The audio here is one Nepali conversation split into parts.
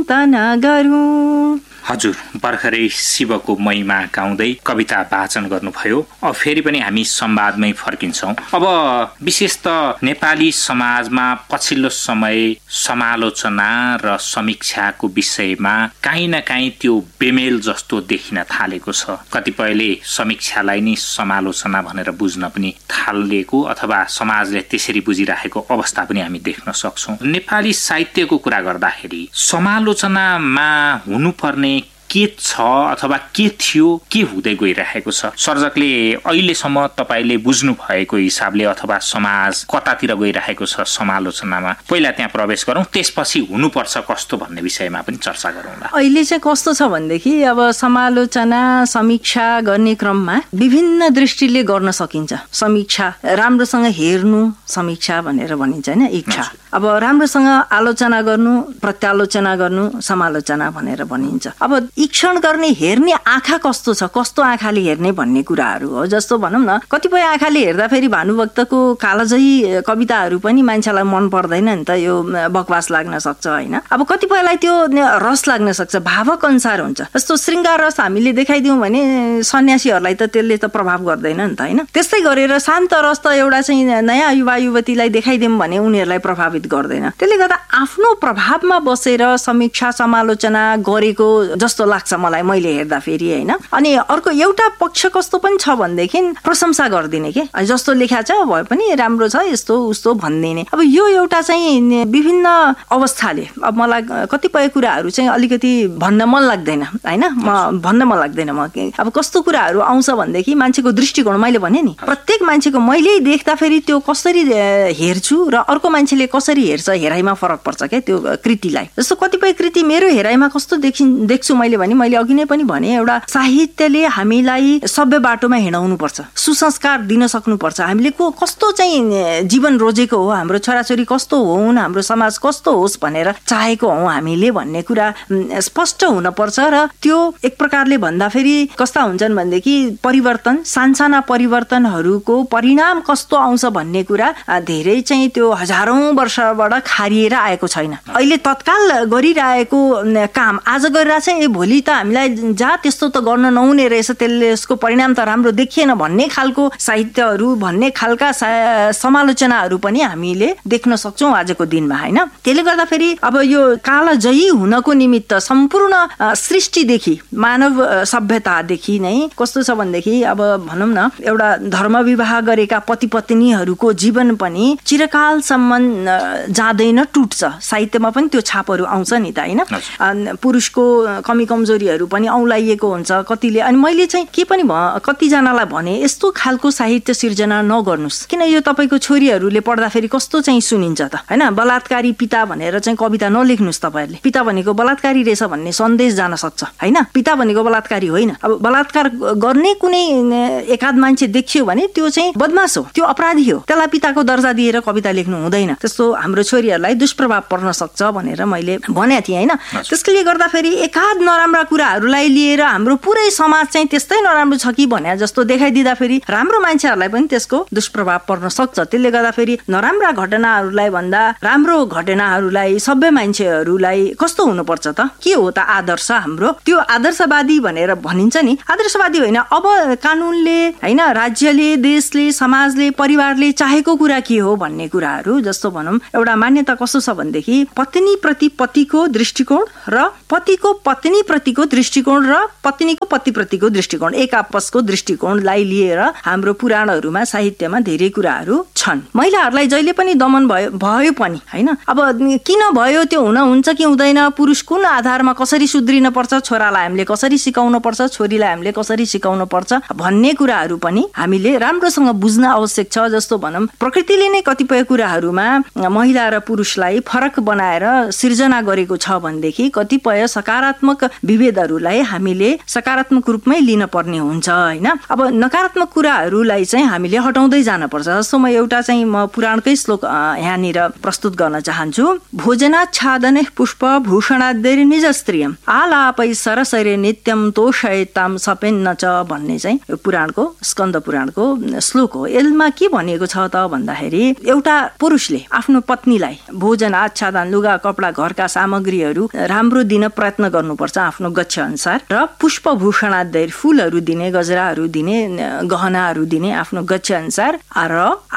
तना गरौँ। हजुर भर्खरै शिवको महिमा गाउँदै कविता वाचन गर्नुभयो। अब फेरि पनि हामी संवादमै फर्किन्छौँ। अब विशेष त नेपाली समाजमा पछिल्लो समय समालोचना र समीक्षाको विषयमा काहीँ न काहीँ त्यो बेमेल जस्तो देखिन थालेको छ। कतिपयले समीक्षालाई नै समालोचना भनेर बुझ्न पनि थालेको अथवा समाजले त्यसरी बुझिराखेको अवस्था पनि हामी देख्न सक्छौँ। नेपाली साहित्यको कुरा गर्दाखेरि समालोचनामा हुनुपर्ने के छ अथवा के थियो, के हुँदै गइरहेको छ? सर्जकले अहिलेसम्म तपाईले बुझ्नु भएको हिसाबले अथवा समाज कतातिर गइरहेको छ समालोचनामा, पहिला त्यहाँ प्रवेश गरौँ, त्यसपछि हुनुपर्छ कस्तो भन्ने विषयमा पनि चर्चा गरौँला। अहिले चाहिँ कस्तो छ भनेदेखि अब समालोचना समीक्षा गर्ने क्रममा विभिन्न दृष्टिले गर्न सकिन्छ। समीक्षा राम्रोसँग हेर्नु समीक्षा भनेर भनिन्छ हैन, इच्छा। अब राम्रोसँग आलोचना गर्नु, प्रत्यालोचना गर्नु समालोचना भनेर भनिन्छ। अब ईक्षण गर्ने हेर्ने आँखा कस्तो छ, कस्तो आँखाले हेर्ने भन्ने कुराहरू हो। जस्तो भनौँ न, कतिपय आँखाले हेर्दाखेरि भानुभक्तको कालजयी कविताहरू पनि मान्छेलाई मन पर्दैन नि त, यो बकवास लाग्न सक्छ हैन। अब कतिपयलाई त्यो रस लाग्न सक्छ, भावक अनुसार हुन्छ। जस्तो श्रृङ्गार रस हामीले देखाइदिउँ भने सन्यासीहरूलाई त त्यसले त प्रभाव गर्दैन नि त हैन। त्यस्तै गरेर शान्त रस त एउटा चाहिँ नयाँ युवा युवतीलाई देखाइदिउँ भने उनीहरूलाई प्रभावित गर्दैन। त्यसले गर्दा आफ्नो प्रभावमा बसेर समीक्षा समालोचना गरेको जस्तो लाग्छ मलाई, मैले हेर्दा फेरि हैन। अनि अर्को एउटा पक्ष कस्तो पनि छ भनेदेखि प्रशंसा गरिदिने के, जस्तो लेखा छ भए पनि राम्रो छ यस्तो उस्तो भनिदिने। अब यो एउटा चाहिँ विभिन्न अवस्थाले अब मलाई कतिपय कुराहरू चाहिँ अलिकति भन्न मन लाग्दैन हैन, म भन्न मन लाग्दैन। म अब कस्तो कुराहरू आउँछ भनेदेखि मान्छेको दृष्टिकोण, मैले भने नि प्रत्येक मान्छेको मैले देख्दा फेरि त्यो कसरी हेर्छु र अर्को मान्छेले कसरी हेर्छ हेराइमा फरक पर्छ क्या त्यो कृतिलाई। जस्तो कतिपय कृति मेरो हेराइमा कस्तो देख्छु मैले अघि नै पनि भने, एउटा साहित्यले हामीलाई सभ्य बाटोमा हिँडाउनु पर्छ, सुसंस्कार दिन सक्नुपर्छ। हामीले कस्तो चाहिँ जीवन रोजेको हो, हाम्रो छोराछोरी कस्तो हुन्, हाम्रो समाज कस्तो होस् भनेर चाहेको हौ हामीले भन्ने कुरा स्पष्ट हुन पर्छ। र त्यो एक प्रकारले भन्दाखेरि कस्ता हुन्छन् भनेदेखि परिवर्तन, सानसाना परिवर्तनहरूको परिणाम कस्तो आउँछ भन्ने कुरा धेरै चाहिँ त्यो हजारौं वर्षबाट खारिएर आएको छैन। अहिले तत्काल गरिरहेको काम आज गरिरहेछ, भोलि त हामीलाई त्यस्तो त गर्न नहुने रहेछ, त्यसको परिणाम त राम्रो देखिएन भन्ने खालको साहित्यहरू, भन्ने खालका समालोचनाहरू पनि हामीले देख्न सक्छौँ आजको दिनमा हैन। त्यसले गर्दा फेरि अब यो कालजयी हुनको निमित्त सम्पूर्ण सृष्टिदेखि मानव सभ्यतादेखि नै कस्तो छ भनेदेखि अब भनौँ न, एउटा धर्म विवाह गरेका पति पत्नीहरूको जीवन पनि चिरकालसम्म जाँदैन, टुट्छ। साहित्यमा पनि त्यो छापहरू आउँछ नि त हैन। पुरुषको कमी कमजोरीहरू पनि औलाइएको हुन्छ कतिले। अनि मैले चाहिँ के पनि कतिजनालाई भने यस्तो खालको साहित्य सिर्जना नगर्नुस्, किन यो तपाईँको छोरीहरूले पढ्दाखेरि कस्तो चाहिँ सुनिन्छ त हैन। बलात्कारी पिता भनेर चाहिँ कविता नलेख्नुस् तपाईँहरूले, पिता भनेको बलात्कारी रहेछ भन्ने सन्देश जान सक्छ हैन। पिता भनेको बलात्कारी होइन। अब बलात्कार गर्ने कुनै एकाध मान्छे देखियो भने त्यो चाहिँ बदमाश हो, त्यो अपराधी हो, त्यसलाई पिताको दर्जा दिएर कविता लेख्नु हुँदैन। त्यस्तो हाम्रो छोरीहरूलाई दुष्प्रभाव पर्न सक्छ भनेर मैले भनेको थिएँ हैन। त्यसले गर्दा फेरि एकाध नराम्रा कुराहरूलाई लिएर हाम्रो पुरै समाज चाहिँ त्यस्तै नराम्रो छ कि भने जस्तो देखाइदिँदा फेरि राम्रो मान्छेहरूलाई पनि त्यसको दुष्प्रभाव पर्न सक्छ। त्यसले गर्दा फेरि नराम्रा घटनाहरूलाई भन्दा राम्रो घटनाहरूलाई, सभ्य मान्छेहरूलाई कस्तो हुनुपर्छ त, के हो त आदर्श हाम्रो, त्यो आदर्शवादी भनेर भनिन्छ नि, आदर्शवादी होइन। अब कानुनले हैन, राज्यले, देशले, समाजले, परिवारले चाहेको कुरा के हो भन्ने कुराहरू, जस्तो भनौँ एउटा मान्यता कस्तो छ भनेदेखि पत्नी प्रति पतिको दृष्टिकोण र पतिको पत्नी प्रतिको दृष्टिकोण र पत्नीको पति प्रतिको दृष्टिकोण, एक आपसको दृष्टिकोणलाई लिएर हाम्रो पुराणहरूमा साहित्यमा धेरै कुराहरू छन्। महिलाहरूलाई जहिले पनि दमन भयो पनि हैन। अब किन भयो, त्यो हुन्छ कि हुँदैन, पुरुष कुन आधारमा कसरी सुध्रिन पर्छ, छोरालाई हामीले कसरी सिकाउनु पर्छ, छोरीलाई हामीले कसरी सिकाउनु पर्छ भन्ने कुराहरू पनि हामीले राम्रोसँग बुझ्न आवश्यक छ। जस्तो भनौँ प्रकृतिले नै कतिपय कुराहरूमा महिला र पुरुषलाई फरक बनाएर सिर्जना गरेको छ भनेदेखि कतिपय सकारात्मक विभेदहरूलाई हामीले सकारात्मक रूपमै लिन पर्ने हुन्छ हैन। अब नकारात्मक कुराहरूलाई चाहिँ हामीले हटाउँदै जानुपर्छ। जस्तो म एउटा चाहिँ पुराणकै श्लोक यहाँनिर प्रस्तुत गर्न चाहन्छु। भोजनाच्छादने पुष्प भूषणाद्यै निज स्त्रियम आलापै सरसरे नित्यम तोषयताम सपेन्न च भन्ने चाहिँ यो पुराणको स्कन्द पुराणको श्लोक हो। यसमा के भनिएको छ त भन्दाखेरि एउटा पुरुषले आफ्नो आफ्नो पत्नीलाई भोजन, आच्छादन, लुगा, कपडा, घरका सामग्रीहरू राम्रो दिन प्रयत्न गर्नुपर्छ आफ्नो गच्छ अनुसार, र पुष्पभूषणाद्य फूलहरू दिने, गजराहरू दिने, गहनाहरू दिने आफ्नो गच्छ अनुसार, र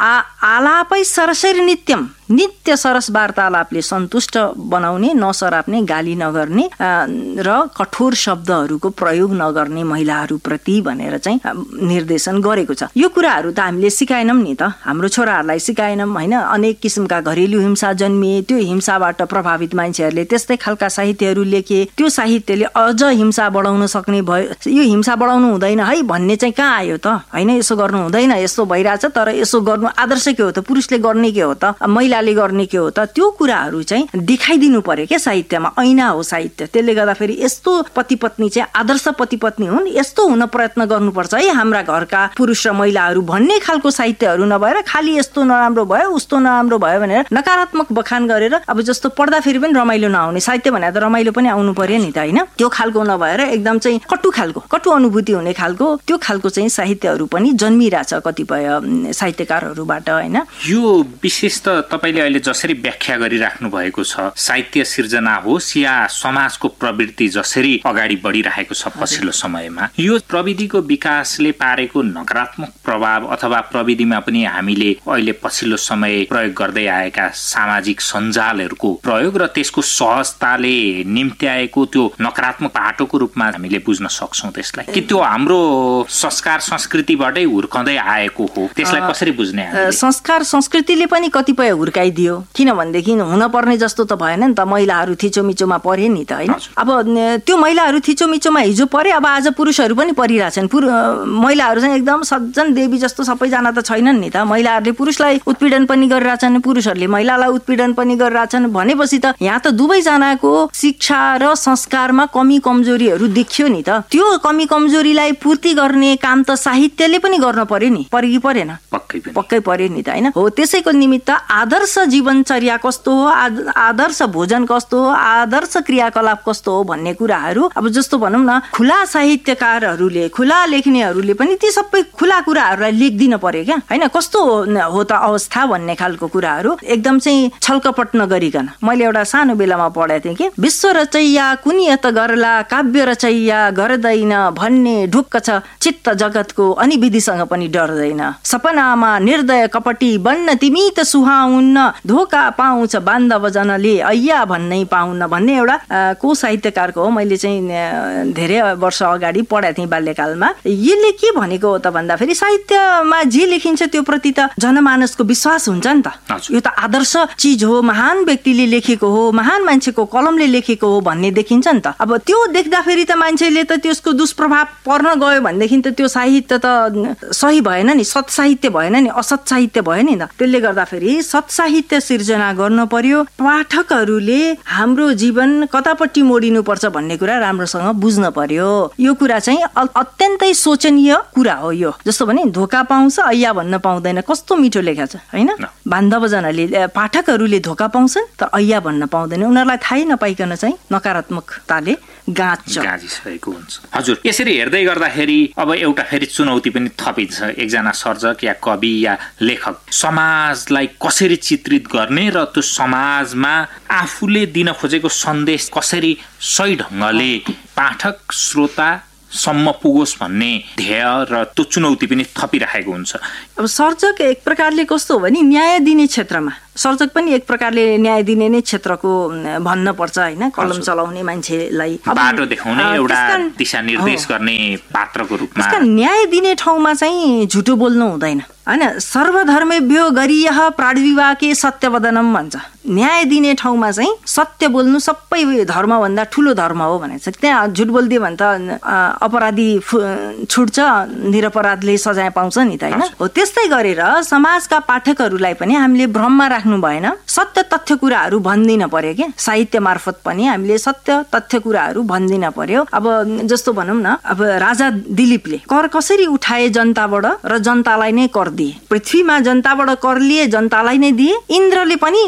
आलापै सरसरी नित्यम, नित्य सरस वार्तालापले सन्तुष्ट बनाउने, नसराप्ने, गाली नगर्ने र कठोर शब्दहरूको प्रयोग नगर्ने महिलाहरूप्रति भनेर चाहिँ निर्देशन गरेको छ। यो कुराहरू त हामीले सिकाएनौँ नि त, हाम्रो छोराहरूलाई सिकाएनौँ होइन। अनेक किसिमका घरेलु हिंसा जन्मिए, त्यो हिंसाबाट प्रभावित मान्छेहरूले त्यस्तै खालका साहित्यहरू लेखे, त्यो साहित्यले अझ हिंसा बढाउन सक्ने भयो। यो हिंसा बढाउनु हुँदैन है भन्ने चाहिँ कहाँ आयो त होइन, यसो गर्नु हुँदैन, यस्तो भइरहेछ, तर यसो गर्नु आदर्श के हो त, पुरुषले गर्ने के हो त, महिलाले गर्ने के हो त, त्यो कुराहरू चाहिँ देखाइदिनु पर्यो क्या साहित्यमा। ऐना हो साहित्य, त्यसले गर्दाखेरि यस्तो पति पत्नी चाहिँ आदर्श पति पत्नी हुन्, यस्तो हुन प्रयत्न गर्नुपर्छ है हाम्रा घरका पुरुष र महिलाहरू भन्ने खालको साहित्यहरू नभएर खालि यस्तो नराम्रो भयो उस्तो नराम्रो भयो भनेर नकारात्मक बखान गरेर अब जस्तो पढ्दाखेरि पनि रमाइलो नआउने, साहित्य भने त रमाइलो पनि आउनु पर्यो नि त होइन, त्यो खालको नभएर एकदम चाहिँ कटु अनुभूति हुने खालको त्यो खालको चाहिँ साहित्यहरू पनि जन्मिरहेछ कतिपय साहित्यकारहरूबाट होइन। यो विशेष त तपाईँले अहिले जसरी व्याख्या गरिराख्नु भएको छ, साहित्य सिर्जना होस् या समाजको प्रवृत्ति जसरी अगाडि बढिरहेको छ पछिल्लो समयमा, यो प्रविधिको विकासले पारेको नकारात्मक प्रभाव अथवा प्रविधिमा पनि हामीले अहिले पछिल्लो समय प्रयोग गर्दै आएका सामाजिक सञ्जालहरूको प्रयोग र त्यसको सहजताले निम्त्याएको त्यो नकारात्मक बाटोको रूपमा हामीले बुझ्न सक्छौँ त्यसलाई, कि त्यो हाम्रो संस्कार संस्कृतिबाटै हुर्कँदै आएको हो, त्यसलाई कसरी बुझ्ने? संस्कार संस्कृतिले पनि कतिपय हुर्काइदियो, किनभनेदेखि हुनपर्ने जस्तो त भएन नि त, महिलाहरू थिचोमिचोमा परे नि त होइन। अब त्यो महिलाहरू थिचोमिचोमा हिजो परे, अब आज पुरुषहरू पनि परिरहेछन्। महिलाहरू चाहिँ एकदम सज्जन देवी जस्तो सबैजना त छैनन् नि त, महिलाहरूले पुरुषलाई उत्पीडन पनि गरिरहेछन्, पुरुषहरूले महिलालाई उत्पीडन पनि गरिरहेछन् भनेपछि त यहाँ त दुवैजनाको शिक्षा र संस्कारमा कमी कमजोरीहरू देखियो नि त। त्यो कमी कमजोरीलाई पूर्ति गर्ने काम त साहित्यले पनि गर्न पर्यो नि, कि परेन? पक्कै पर्यो नि त होइन। हो, त्यसैको निमित्त आदर्श जीवनचर्या कस्तो हो, आदर्श भोजन कस्तो हो, आदर्श क्रियाकलाप कस्तो हो भन्ने कुराहरू अब जस्तो भनौँ न, खुला साहित्यकारहरूले, खुला लेख्नेहरूले पनि ती सबै खुला कुराहरूलाई लेखिदिन पर्यो क्या होइन। कस्तो हो त अवस्था भन्ने खालको कुराहरू एकदम चाहिँ छलकपट नगरिकन। मैले एउटा सानो बेलामा पढेको थिएँ कि विश्व रचैया कुनियत गर्ला काव्य रचैया गर्दैन भन्ने ढुक्क छ चित्त जगतको अनि विधिसँग पनि डर्दैन, सपनामा निर्दय कपटी बन्न तिमी त सुहाउन्न, धोका पाउँछ बान्धव जनले ऐया भन्नै पाउन्न भन्ने एउटा को साहित्यकारको हो, मैले चाहिँ धेरै वर्ष अगाडि पढाएको थिएँ बाल्यकालमा। यसले के भनेको हो त भन्दाखेरि साहित्यमा जे लेखिन्छ त्यो प्रति त जनमानसको विश्वास हुन्छ नि त, यो त आदर्श चिज हो, महान व्यक्तिले लेखेको हो, महान मान्छेको कलमले लेखेको हो भन्ने देखिन्छ नि त। अब त्यो देख्दाखेरि त मान्छेले त त्यसको दुष्प्रभाव पर्न गयो भनेदेखि त त्यो साहित्य त सही भएन नि, सत साहित्य भएन नि, असत साहित्य भयो नि त। त्यसले गर्दाखेरि सत साहित्य सिर्जना गर्न पर्यो, पाठकहरूले हाम्रो जीवन कतापट्टि मोडिनु पर्छ भन्ने कुरा राम्रोसँग बुझ्न पर्यो। यो कुरा चाहिँ अत्यन्तै शोचनीय कुरा हो यो। जस्तो भने धोका पाउँछ ऐया भन्न पाउँदैन, कस्तो मिठो लेखा छ होइन। बान्धवजनले पाठकहरूले धोका पाउँछन् तर ऐया भन्न पाउँदैन, उनीहरूलाई थाहै नपाइकन चाहिँ नकारात्मकताले गाँचिसकेको हुन्छ। हजुर, यसरी हेर्दै गर्दाखेरि अब एउटा फेरि चुनौती पनि थपिन्छ। एकजना सर्जक या कवि या लेखक समाजलाई कसरी चित्रित गर्ने र त्यो समाजमा आफूले दिन खोजेको सन्देश कसरी सही ढङ्गले पाठक श्रोता सम्म पुगोस् भन्ने ध्येय र त्यो चुनौती पनि थपिरहेको हुन्छ। अब सर्जक एक प्रकारले कस्तो हो भने न्याय दिने क्षेत्रमा, सर्जक पनि एक प्रकारले न्याय दिने नै क्षेत्रको भन्न पर्छ होइन, कलम चलाउने मान्छेलाई बाटो देखाउने एउटा दिशा निर्देश गर्ने पात्रको रूपमा। न्याय दिने ठाउँमा चाहिँ झुटो बोल्नु हुँदैन होइन। सर्वधर्मेभ्यो गरियः प्राणविवाके सत्यवदनम भन्छ। न्याय दिने ठाउँमा चाहिँ सत्य बोल्नु सबै धर्मभन्दा ठुलो धर्म हो भनेको छ। त्यहाँ झुट बोलिदियो भने त अपराधी छुट्छ, निरपराधले सजाय पाउँछ नि त होइन। हो, त्यस्तै गरेर समाजका पाठकहरूलाई पनि हामीले भ्रममा राख्नु भएन, सत्य तथ्य कुराहरू भनिदिन पर्यो क्या। साहित्य मार्फत पनि हामीले सत्य तथ्य कुराहरू भनिदिन पर्यो। अब जस्तो भनौँ न, अब राजा दिलीपले कर कसरी उठाए जनताबाट र जनतालाई नै कर दिए, पृथ्वीमा जनताबाट कर लिए जनतालाई नै दिए, इन्द्रले पनि सबै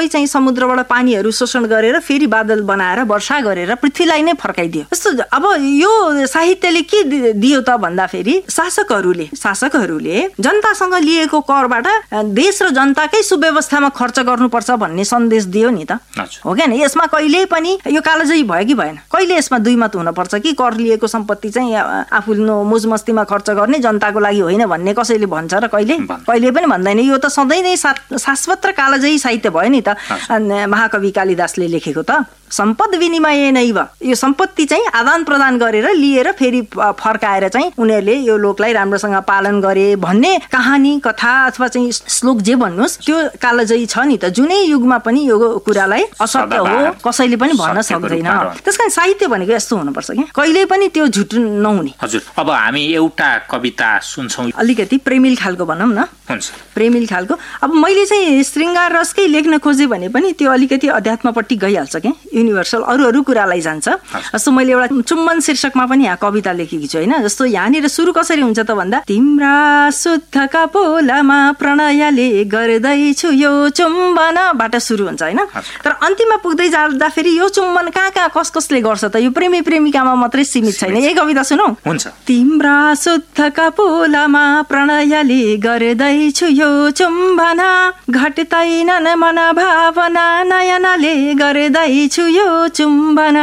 आफै चाहिँ समुद्रबाट पानीहरू शोषण गरेर फेरि बादल बनाएर वर्षा गरेर पृथ्वीलाई नै फर्काइदियो। जस्तो अब यो साहित्यले के दियो त भन्दाखेरि शासकहरूले जनतासँग लिएको करबाट देश र जनताकै सुव्यवस्थामा खर्च गर्नुपर्छ भन्ने सन्देश दियो नि त, हो क्या? यसमा कहिले पनि यो कालोजयी भयो कि भएन? कहिले यसमा दुई मत हुनुपर्छ कि कर लिएको सम्पत्ति चाहिँ आफ्नो मोजमस्तीमा खर्च गर्ने, जनताको लागि होइन भन्ने कसैले भन्छ र? कहिले पनि भन्दैन। यो त सधैँ नै शाश्वत र कालोजयी साहित्य भयो नि त। महाकवि कालिदासले लेखेको त सम्पद विनिमय नैव, यो सम्पत्ति चाहिँ आदान प्रदान गरेर लिएर फेरि फर्काएर चाहिँ उनीहरूले यो लोकलाई राम्रोसँग पालन गरे भन्ने कहानी कथा अथवा चाहिँ श्लोक जे भन्नुहोस् त्यो कालोजयी छ नि त। जुनै युगमा पनि यो कुरालाई असत्य हो कसैले पनि भन्न सक्दैन। त्यसकारण साहित्य भनेको यस्तो हुनुपर्छ कि कहिले पनि त्यो झुट नहुने। हजुर, अब हामी एउटा कविता सुन्छौँ, अलिकति प्रेमिल खालको भनौँ न। हुन्छ, प्रेमिल खालको। अब मैले चाहिँ श्रृङ्गार रसकै लेख्न खोजेँ भने पनि त्यो अलिकति अध्यात्मपट्टि गइहाल्छ क्या, युनिभर्सल अरू कुरालाई जान्छ। जस्तो मैले एउटा चुम्बन शीर्षकमा पनि यहाँ कविता लेखेकी छु होइन। जस्तो यहाँनिर सुरु कसरी हुन्छ त भन्दा, तिम्रा शुद्धका पोलामा प्रणयले गर्दैछु यो चुम्बनबाट सुरु हुन्छ होइन। तर अन्तिममा पुग्दै जाँदाखेरि यो चुम्बन कहाँ कसले गर्छ त? यो प्रेमी प्रेमिकामा मात्रै सीमित छैन। यही कविता सुनौ। हुन्छ। तिम्रा शुद्धका पोलामा प्रणयले गर्दैछु यो चुम्बन, घट्दैन मन भावना नयनले गर्दैछु यो चुम्बन।